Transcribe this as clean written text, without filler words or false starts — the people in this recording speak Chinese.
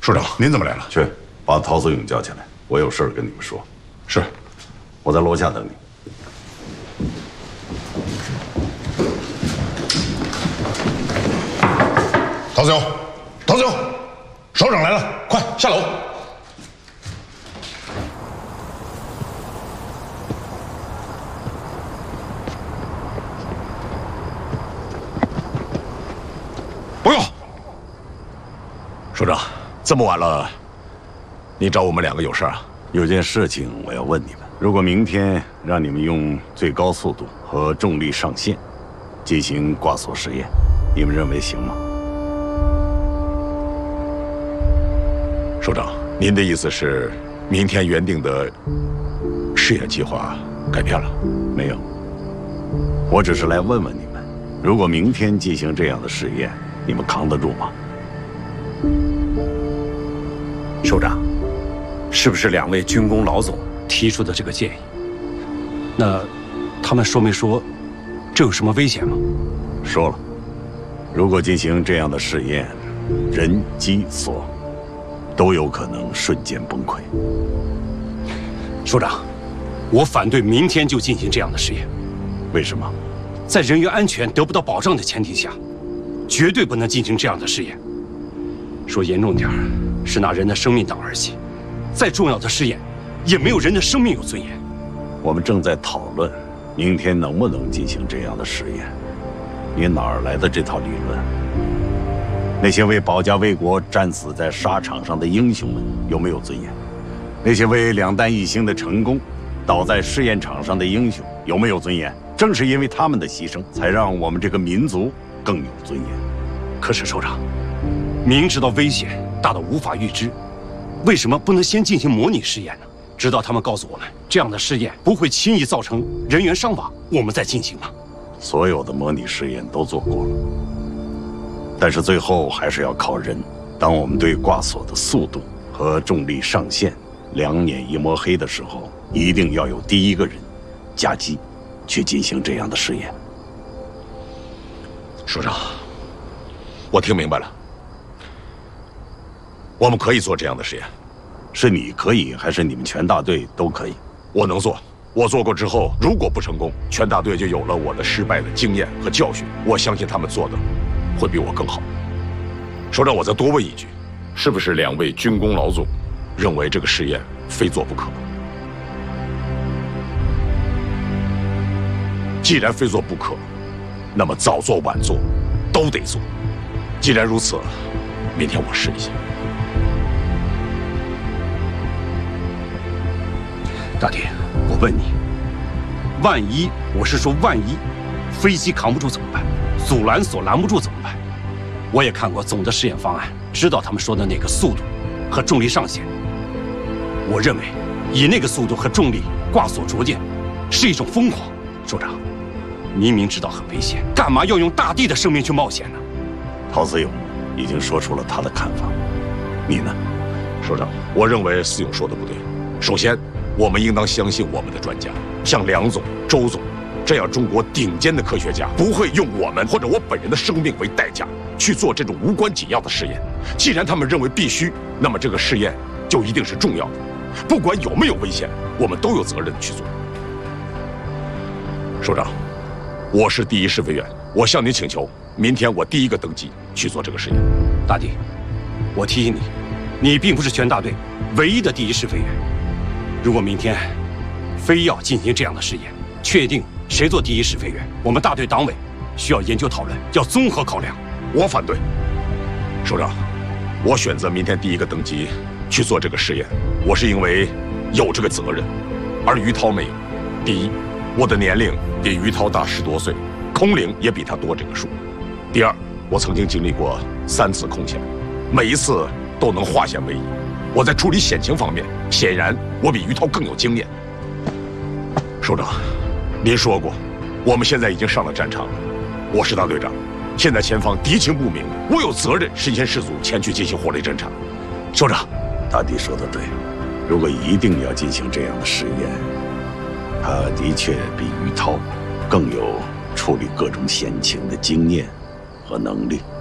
首长，您怎么来了？ 去把陶思勇叫起来，我有事儿跟你们说。 是， 我在楼下等你。 陶思勇，陶思勇，首长来了，快下楼。不用。首长，这么晚了，你找我们两个有事啊？ 有件事情我要问你们：如果明天让你们用最高速度和重力上限进行挂锁实验，你们认为行吗？ 首长，您的意思是，明天原定的试验计划改变了？ 没有，我只是来问问你们，如果明天进行这样的试验，你们扛得住吗？ 首长，是不是2位军工老总提出的这个建议？那他们说没说这有什么危险吗？ 说了，如果进行这样的试验，人机锁都有可能瞬间崩溃。 首长，我反对明天就进行这样的试验。 为什么？ 在人员安全得不到保障的前提下，绝对不能进行这样的试验。说严重点儿，是拿人的生命当儿戏。再重要的试验，也没有人的生命有尊严。 我们正在讨论明天能不能进行这样的试验。你哪儿来的这套理论？那些为保家卫国战死在沙场上的英雄们有没有尊严？那些为2弹1星的成功倒在试验场上的英雄有没有尊严？正是因为他们的牺牲，才让我们这个民族更有尊严。 可是首长，明知道危险大到无法预知，为什么不能先进行模拟试验呢？直到他们告诉我们这样的试验不会轻易造成人员伤亡，我们再进行吗？ 所有的模拟试验都做过了，但是最后还是要靠人。当我们对挂锁的速度和重力上限2眼一抹黑的时候，一定要有第一个人夹击去进行这样的试验。 首长，我听明白了，我们可以做这样的实验。 是你可以，还是你们全大队都可以？ 我能做，我做过之后，如果不成功，全大队就有了我的失败的经验和教训。我相信他们做的会比我更好。首长，我再多问一句，是不是2位军工老总认为这个试验非做不可？既然非做不可，那么早做晚做都得做。既然如此，明天我试一下。 大弟，我问你，万一，我是说万一，飞机扛不住怎么办？阻拦索拦不住怎么办？我也看过总的试验方案，知道他们说的那个速度和重力上限。我认为，以那个速度和重力挂锁着舰，是一种疯狂。首长，您明知道很危险，干嘛要用大地的生命去冒险呢？ 陶思勇已经说出了他的看法，你呢？ 首长，我认为思勇说的不对。首先，我们应当相信我们的专家，像梁总、周总这样中国顶尖的科学家，不会用我们或者我本人的生命为代价去做这种无关紧要的试验。既然他们认为必须，那么这个试验就一定是重要的，不管有没有危险，我们都有责任去做。首长，我是第1试飞员，我向您请求，明天我第一个登机去做这个试验。 大弟，我提醒你，你并不是全大队唯一的第1试飞员。如果明天非要进行这样的试验，确定谁做第1试飞员，我们大队党委需要研究讨论，要综合考量。 我反对。首长，我选择明天第一个登机去做这个试验，我是因为有这个责任，而于涛没有。第一，我的年龄比于涛大10多岁，空龄也比他多这个数。第二，我曾经经历过3次空险，每一次都能化险为夷。我在处理险情方面，显然我比于涛更有经验。首长，您说过，我们现在已经上了战场了，我是大队长，现在前方敌情不明，我有责任身先士卒前去进行火力侦察。首长， 大弟说的对，如果一定要进行这样的试验，他的确比于涛更有处理各种险情的经验和能力。